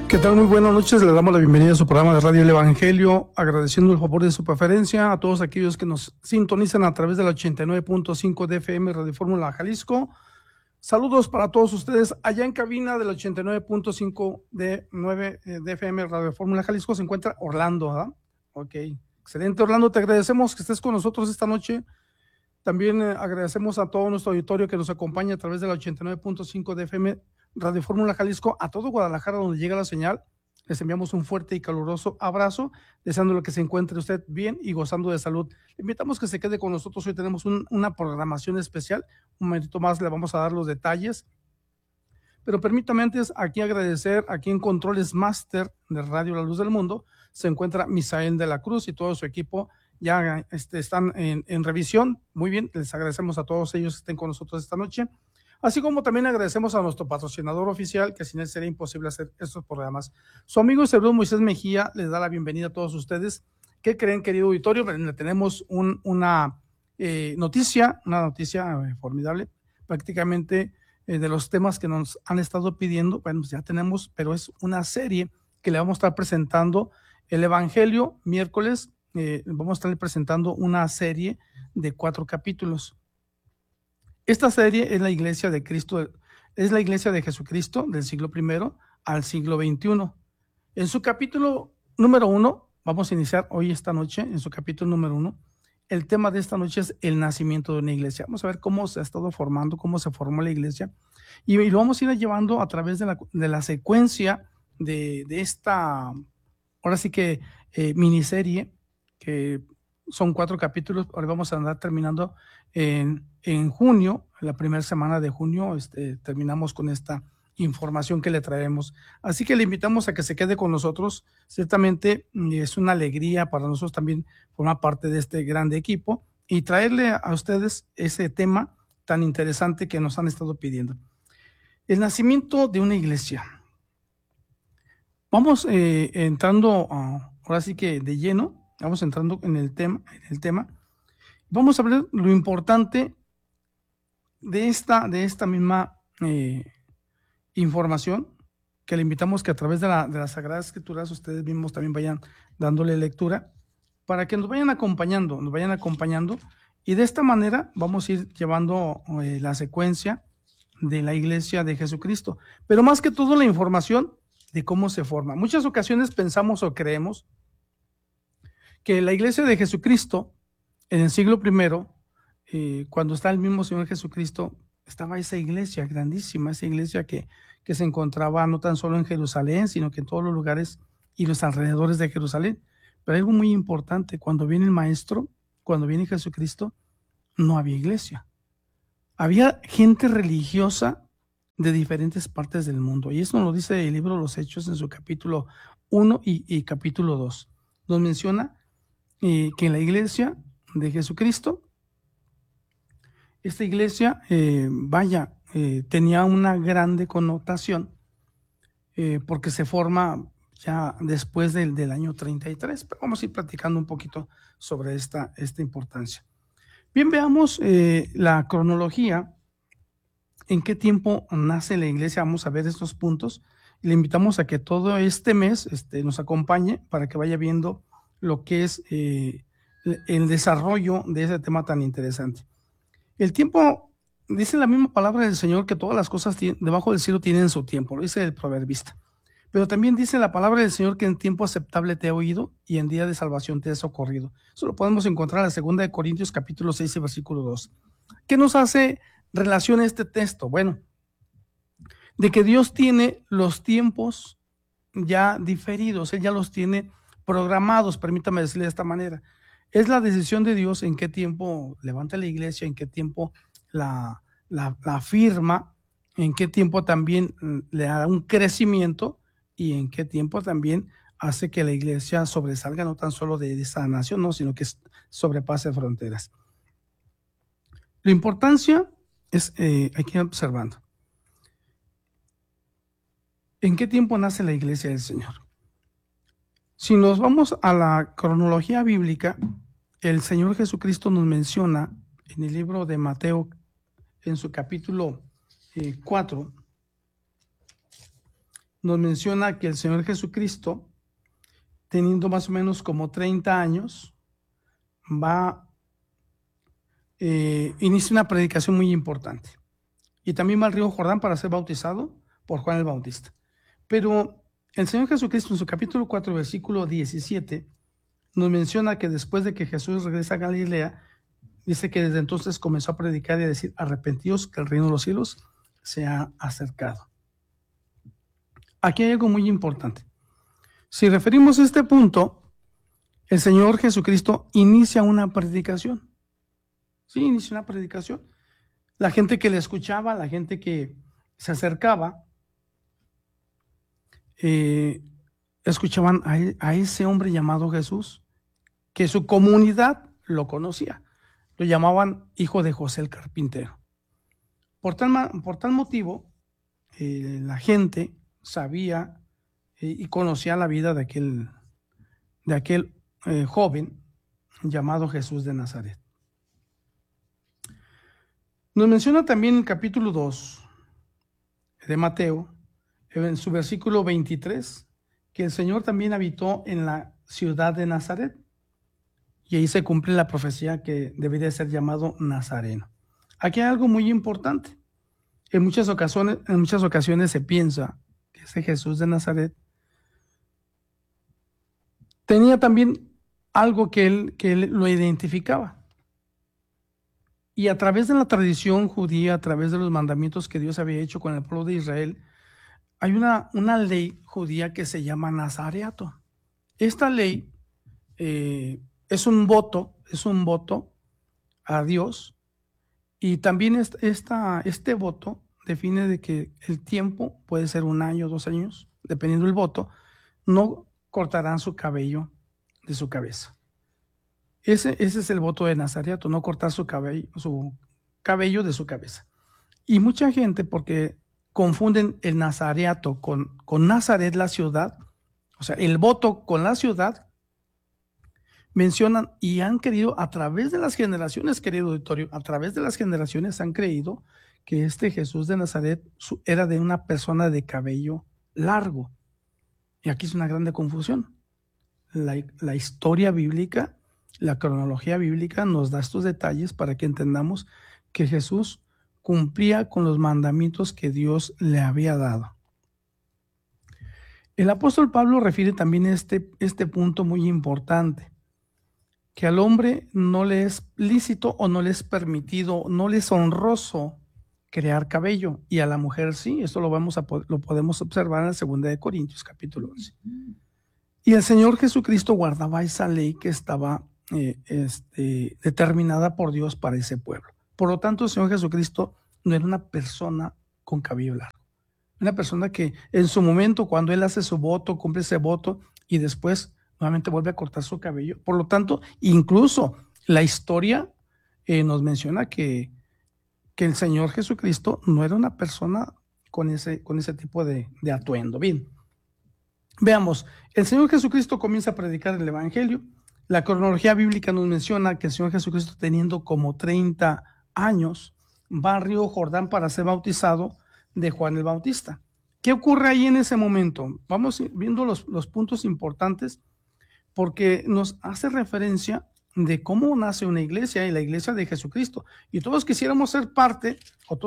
¿Qué tal? Muy buenas noches. Le damos la bienvenida a su programa de Radio El Evangelio, agradeciendo el favor de su preferencia a todos aquellos que nos sintonizan a través de la 89.5 de FM Radio Fórmula Jalisco. Saludos para todos ustedes allá en cabina del 89.5 de FM Radio Fórmula Jalisco. Se encuentra Orlando, ¿verdad? Ok, excelente, Orlando. Te agradecemos que estés con nosotros esta noche. También agradecemos a todo nuestro auditorio que nos acompaña a través de la 89.5 de FM Radio Fórmula Jalisco, a todo Guadalajara donde llega la señal. Les enviamos un fuerte y caluroso abrazo, deseándole que se encuentre usted bien y gozando de salud. Le invitamos que se quede con nosotros. Hoy tenemos una programación especial. Un momentito más le vamos a dar los detalles. Pero permítame antes aquí agradecer aquí en Controles Master de Radio La Luz del Mundo. Se encuentra Misael de la Cruz y todo su equipo. Ya están en revisión. Muy bien, les agradecemos a todos ellos que estén con nosotros esta noche. Así como también agradecemos a nuestro patrocinador oficial, que sin él sería imposible hacer estos programas. Su amigo y servidor Moisés Mejía les da la bienvenida a todos ustedes. ¿Qué creen, querido auditorio? Tenemos una noticia formidable, prácticamente de los temas que nos han estado pidiendo. Bueno, pues ya tenemos, pero es una serie que le vamos a estar presentando el Evangelio miércoles. Vamos a estar presentando una serie de 4 capítulos. Esta serie es la Iglesia de Cristo, es la Iglesia de Jesucristo del siglo I al siglo XXI. En su capítulo número 1, vamos a iniciar hoy esta noche, en su capítulo número 1, el tema de esta noche es el nacimiento de una iglesia. Vamos a ver cómo se ha estado formando, cómo se formó la iglesia, y lo vamos a ir llevando a través de la secuencia de esta, ahora sí que miniserie, que son 4 capítulos. Ahora vamos a andar terminando en junio, la primera semana de junio, terminamos con esta información que le traemos. Así que le invitamos a que se quede con nosotros. Ciertamente es una alegría para nosotros también formar parte de este grande equipo y traerle a ustedes ese tema tan interesante que nos han estado pidiendo. El nacimiento de una iglesia. Vamos entrando ahora sí que de lleno. Vamos entrando en el tema. Vamos a ver lo importante de esta misma información, que le invitamos que a través de las Sagradas Escrituras ustedes mismos también vayan dándole lectura para que nos vayan acompañando, y de esta manera vamos a ir llevando la secuencia de la Iglesia de Jesucristo, pero más que todo la información de cómo se forma. Muchas ocasiones pensamos o creemos que la Iglesia de Jesucristo en el siglo I, cuando está el mismo Señor Jesucristo, estaba esa iglesia grandísima, esa iglesia que se encontraba no tan solo en Jerusalén, sino que en todos los lugares y los alrededores de Jerusalén. Pero algo muy importante, cuando viene el Maestro, cuando viene Jesucristo, no había iglesia. Había gente religiosa de diferentes partes del mundo. Y eso nos lo dice el libro de los Hechos en su capítulo 1 y capítulo 2. Nos menciona que en la iglesia de Jesucristo, esta iglesia, tenía una grande connotación porque se forma ya después del año 33, pero vamos a ir platicando un poquito sobre esta importancia. Bien, veamos la cronología, en qué tiempo nace la iglesia. Vamos a ver estos puntos y le invitamos a que todo este mes nos acompañe para que vaya viendo lo que es el desarrollo de ese tema tan interesante. El tiempo, dice la misma palabra del Señor, que todas las cosas debajo del cielo tienen su tiempo, lo dice el proverbista. Pero también dice la palabra del Señor que en tiempo aceptable te he oído y en día de salvación te he socorrido. Eso lo podemos encontrar en la 2 de Corintios capítulo 6 y versículo 2. ¿Qué nos hace relación a este texto? Bueno, de que Dios tiene los tiempos ya diferidos, Él ya los tiene programados, permítame decirle de esta manera. Es la decisión de Dios en qué tiempo levanta la iglesia, en qué tiempo la firma, en qué tiempo también le da un crecimiento y en qué tiempo también hace que la iglesia sobresalga no tan solo de esa nación, no, sino que sobrepase fronteras. La importancia es, hay que ir observando. ¿En qué tiempo nace la iglesia del Señor? Si nos vamos a la cronología bíblica, el Señor Jesucristo nos menciona en el libro de Mateo, en su capítulo 4, nos menciona que el Señor Jesucristo, teniendo más o menos como 30 años, inicia una predicación muy importante. Y también va al río Jordán para ser bautizado por Juan el Bautista. Pero el Señor Jesucristo en su capítulo 4, versículo 17, nos menciona que después de que Jesús regresa a Galilea, dice que desde entonces comenzó a predicar y a decir: arrepentidos, que el reino de los cielos se ha acercado. Aquí hay algo muy importante. Si referimos a este punto, el Señor Jesucristo inicia una predicación. Sí, inicia una predicación. La gente que le escuchaba, la gente que se acercaba, escuchaban a ese hombre llamado Jesús, que su comunidad lo conocía. Lo llamaban hijo de José el carpintero. Por tal motivo, la gente sabía y conocía la vida de aquel joven llamado Jesús de Nazaret. Nos menciona también en el capítulo 2 de Mateo, en su versículo 23, que el Señor también habitó en la ciudad de Nazaret, y ahí se cumple la profecía que debería ser llamado Nazareno. Aquí hay algo muy importante. En muchas ocasiones se piensa que ese Jesús de Nazaret tenía también algo que él lo identificaba. Y a través de la tradición judía, a través de los mandamientos que Dios había hecho con el pueblo de Israel, hay una ley judía que se llama Nazareato. Esta ley es un voto a Dios, y también este voto define de que el tiempo puede ser 1 año, 2 años, dependiendo del voto, no cortarán su cabello de su cabeza. Ese es el voto de Nazareato, no cortar su cabello de su cabeza. Y mucha gente, porque confunden el Nazareato con Nazaret, la ciudad, o sea, el voto con la ciudad, mencionan y han creído a través de las generaciones, querido auditorio, a través de las generaciones han creído que este Jesús de Nazaret era de una persona de cabello largo. Y aquí es una grande confusión. La historia bíblica, la cronología bíblica nos da estos detalles para que entendamos que Jesús cumplía con los mandamientos que Dios le había dado. El apóstol Pablo refiere también este punto muy importante, que al hombre no le es lícito o no le es permitido, no le es honroso crear cabello, y a la mujer sí. Esto lo podemos observar en la 2 de Corintios capítulo 11. Y el Señor Jesucristo guardaba esa ley que estaba determinada por Dios para ese pueblo. Por lo tanto, el Señor Jesucristo no era una persona con cabello largo. Una persona que en su momento, cuando Él hace su voto, cumple ese voto y después nuevamente vuelve a cortar su cabello. Por lo tanto, incluso la historia nos menciona que el Señor Jesucristo no era una persona con ese tipo de atuendo. Bien, veamos, el Señor Jesucristo comienza a predicar el Evangelio. La cronología bíblica nos menciona que el Señor Jesucristo, teniendo como 30 años, va al río Jordán para ser bautizado de Juan el Bautista. ¿Qué ocurre ahí en ese momento? Vamos viendo los puntos importantes, porque nos hace referencia de cómo nace una iglesia, y la iglesia de Jesucristo. Y todos quisiéramos ser parte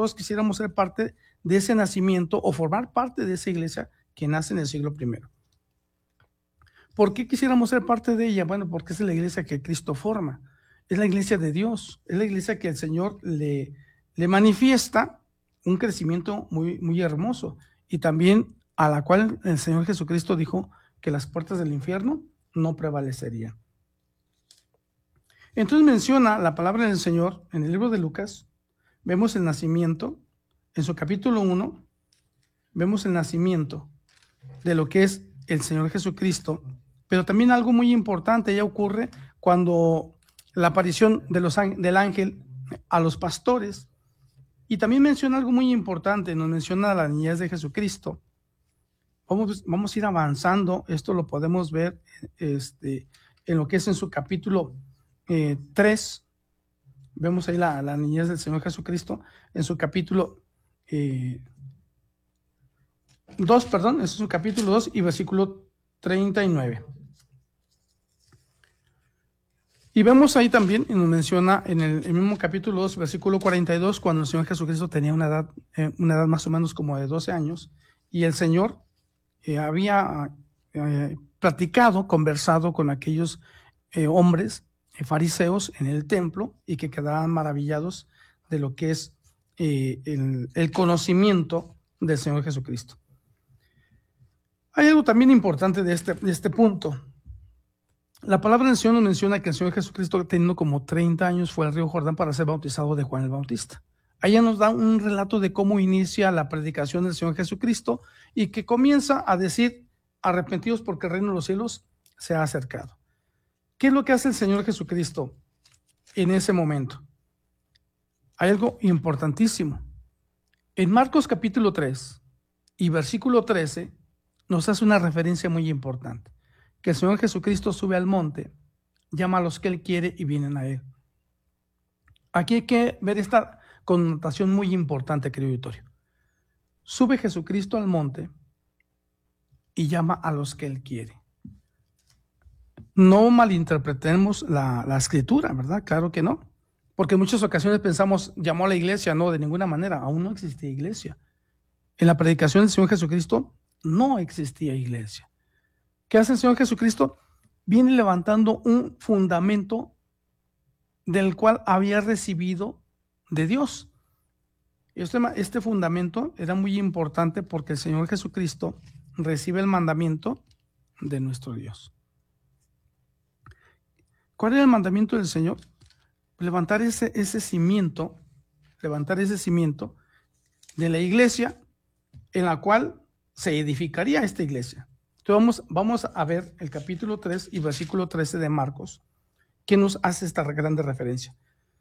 de ese nacimiento, o formar parte de esa iglesia que nace en el siglo I. ¿Por qué quisiéramos ser parte de ella? Bueno, porque es la iglesia que Cristo forma. Es la iglesia de Dios. Es la iglesia que el Señor le manifiesta un crecimiento muy, muy hermoso, y también a la cual el Señor Jesucristo dijo que las puertas del infierno no prevalecerían. Entonces menciona la palabra del Señor en el libro de Lucas. Vemos el nacimiento, en su capítulo 1, vemos el nacimiento de lo que es el Señor Jesucristo, pero también algo muy importante ya ocurre cuando la aparición del ángel a los pastores. Y también menciona algo muy importante, nos menciona la niñez de Jesucristo. Vamos a ir avanzando. Esto lo podemos ver en lo que es en su capítulo 3. Vemos ahí la niñez del Señor Jesucristo. En su capítulo 2, perdón, es su capítulo 2 y versículo 39. Y vemos ahí también, y nos menciona en el mismo capítulo 2, versículo 42, cuando el Señor Jesucristo tenía una edad más o menos como de 12 años, y el Señor había platicado, conversado con aquellos hombres fariseos en el templo, y que quedaban maravillados de lo que es el conocimiento del Señor Jesucristo. Hay algo también importante de este punto. La palabra del Señor nos menciona que el Señor Jesucristo, teniendo como 30 años, fue al río Jordán para ser bautizado de Juan el Bautista. Allá nos da un relato de cómo inicia la predicación del Señor Jesucristo y que comienza a decir: arrepentidos porque el reino de los cielos se ha acercado. ¿Qué es lo que hace el Señor Jesucristo en ese momento? Hay algo importantísimo. En Marcos capítulo 3 y versículo 13 nos hace una referencia muy importante, que el Señor Jesucristo sube al monte, llama a los que Él quiere y vienen a Él. Aquí hay que ver esta connotación muy importante, querido auditorio. Sube Jesucristo al monte y llama a los que Él quiere. No malinterpretemos la escritura, ¿verdad? Claro que no. Porque en muchas ocasiones pensamos, llamó a la iglesia. No, de ninguna manera. Aún no existía iglesia. En la predicación del Señor Jesucristo no existía iglesia. ¿Qué hace el Señor Jesucristo? Viene levantando un fundamento del cual había recibido de Dios. Este fundamento era muy importante porque el Señor Jesucristo recibe el mandamiento de nuestro Dios. ¿Cuál era el mandamiento del Señor? Levantar ese cimiento de la iglesia en la cual se edificaría esta iglesia. Entonces vamos a ver el capítulo 3 y versículo 13 de Marcos, que nos hace esta grande referencia.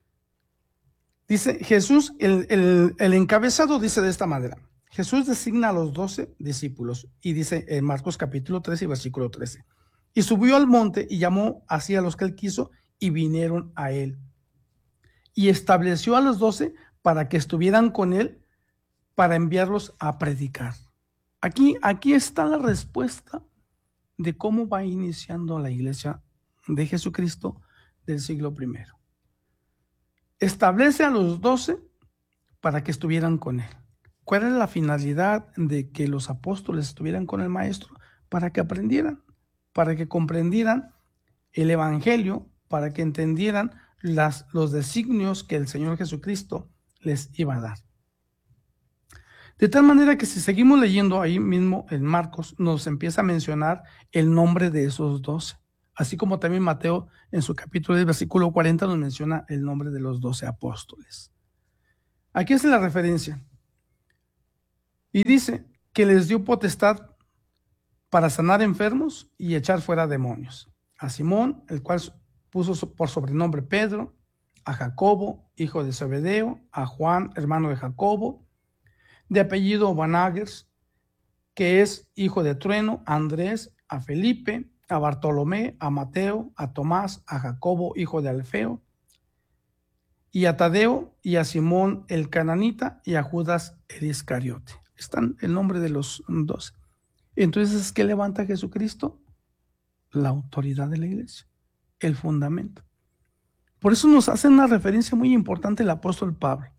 Dice Jesús, el encabezado dice de esta manera: Jesús designa a los 12 discípulos, y dice en Marcos capítulo 3 y versículo 13: y subió al monte y llamó así a los que Él quiso, y vinieron a Él. Y estableció a los 12 para que estuvieran con Él, para enviarlos a predicar. Aquí está la respuesta de cómo va iniciando la iglesia de Jesucristo del siglo I. Establece a los 12 para que estuvieran con Él. ¿Cuál era la finalidad de que los apóstoles estuvieran con el Maestro? Para que aprendieran, para que comprendieran el Evangelio, para que entendieran los designios que el Señor Jesucristo les iba a dar. De tal manera que si seguimos leyendo ahí mismo en Marcos, nos empieza a mencionar el nombre de esos 12. Así como también Mateo en su capítulo 10, versículo 40 nos menciona el nombre de los 12 apóstoles. Aquí es la referencia. Y dice que les dio potestad para sanar enfermos y echar fuera demonios. A Simón, el cual puso por sobrenombre Pedro, a Jacobo, hijo de Zebedeo, a Juan, hermano de Jacobo, de apellido Boanerges, que es hijo de Trueno, a Andrés, a Felipe, a Bartolomé, a Mateo, a Tomás, a Jacobo, hijo de Alfeo, y a Tadeo, y a Simón el cananita, y a Judas el Iscariote. Están el nombre de los 12. Entonces, ¿qué levanta Jesucristo? La autoridad de la iglesia, el fundamento. Por eso nos hace una referencia muy importante el apóstol Pablo.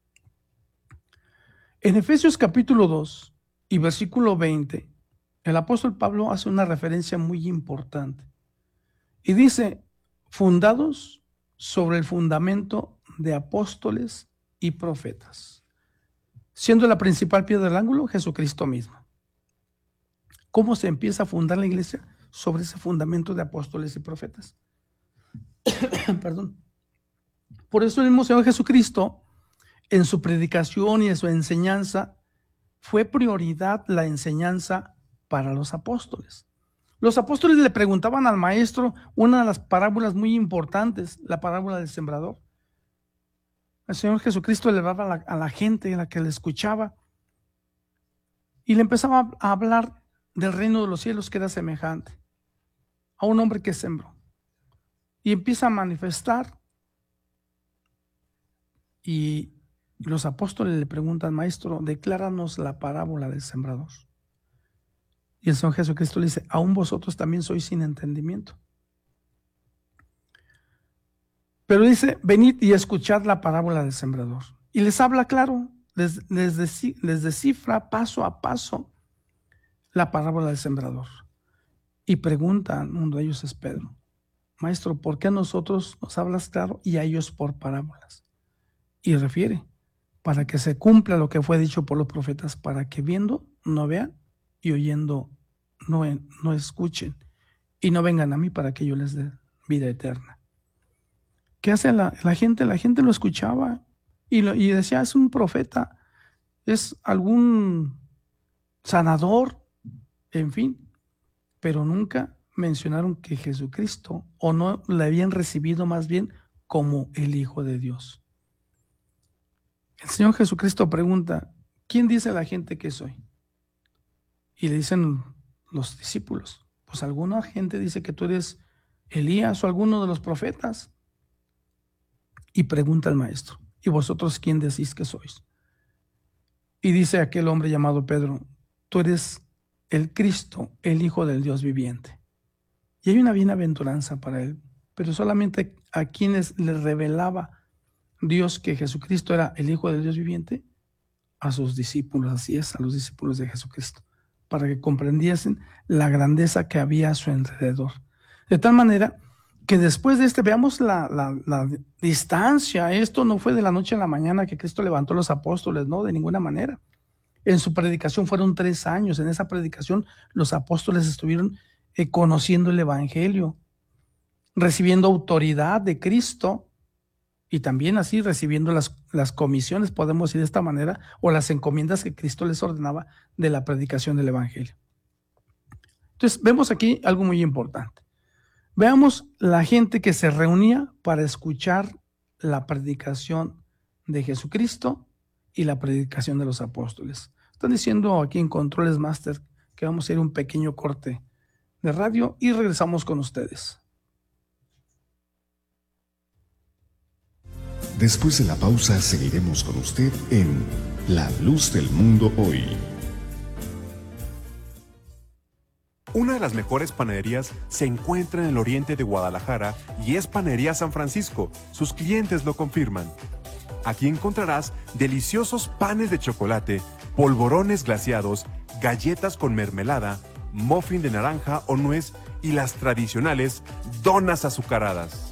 En Efesios capítulo 2 y versículo 20, el apóstol Pablo hace una referencia muy importante. Y dice: fundados sobre el fundamento de apóstoles y profetas, siendo la principal piedra del ángulo Jesucristo mismo. ¿Cómo se empieza a fundar la iglesia? Sobre ese fundamento de apóstoles y profetas. Perdón. Por eso el mismo Señor Jesucristo, en su predicación y en su enseñanza, fue prioridad la enseñanza para los apóstoles. Los apóstoles le preguntaban al maestro una de las parábolas muy importantes, la parábola del sembrador. El Señor Jesucristo le hablaba a la gente a la que le escuchaba y le empezaba a hablar del reino de los cielos, que era semejante a un hombre que sembró, y empieza a manifestar. Y los apóstoles le preguntan: maestro, decláranos la parábola del sembrador. Y el Señor Jesucristo le dice, aún vosotros también sois sin entendimiento. Pero dice, venid y escuchad la parábola del sembrador. Y les habla claro, les descifra paso a paso la parábola del sembrador. Y preguntan, uno de ellos es Pedro, Maestro, ¿por qué a nosotros nos hablas claro y a ellos por parábolas? Y refiere, para que se cumpla lo que fue dicho por los profetas, para que viendo no vean y oyendo no escuchen y no vengan a mí para que yo les dé vida eterna. ¿Qué hace la gente? La gente lo escuchaba y decía, es un profeta, es algún sanador, en fin, pero nunca mencionaron que Jesucristo, o no le habían recibido más bien como el Hijo de Dios. El Señor Jesucristo pregunta, ¿quién dice la gente que soy? Y le dicen los discípulos, pues alguna gente dice que tú eres Elías o alguno de los profetas. Y pregunta al maestro, ¿y vosotros quién decís que sois? Y dice aquel hombre llamado Pedro, tú eres el Cristo, el Hijo del Dios viviente. Y hay una bienaventuranza para él, pero solamente a quienes le revelaba Dios que Jesucristo era el Hijo del Dios viviente, a sus discípulos, así es, a los discípulos de Jesucristo, para que comprendiesen la grandeza que había a su alrededor. De tal manera que después de veamos la distancia. Esto no fue de la noche a la mañana que Cristo levantó a los apóstoles, no, de ninguna manera. En su predicación fueron 3 años. En esa predicación los apóstoles estuvieron conociendo el evangelio, recibiendo autoridad de Cristo y también así recibiendo las comisiones, podemos decir de esta manera, o las encomiendas que Cristo les ordenaba de la predicación del evangelio. Entonces vemos aquí algo muy importante. Veamos la gente que se reunía para escuchar la predicación de Jesucristo y la predicación de los apóstoles. Están diciendo aquí en Controles Master que vamos a ir a un pequeño corte de radio y regresamos con ustedes. Después de la pausa seguiremos con usted en La Luz del Mundo Hoy. Una de las mejores panaderías se encuentra en el oriente de Guadalajara y es Panadería San Francisco. Sus clientes lo confirman. Aquí encontrarás deliciosos panes de chocolate, polvorones glaseados, galletas con mermelada, muffin de naranja o nuez y las tradicionales donas azucaradas.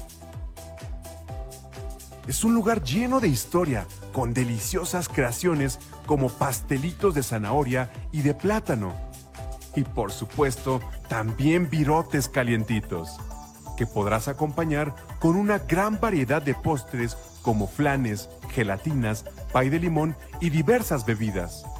Es un lugar lleno de historia, con deliciosas creaciones como pastelitos de zanahoria y de plátano. Y por supuesto, también virotes calientitos, que podrás acompañar con una gran variedad de postres como flanes, gelatinas, pay de limón y diversas bebidas.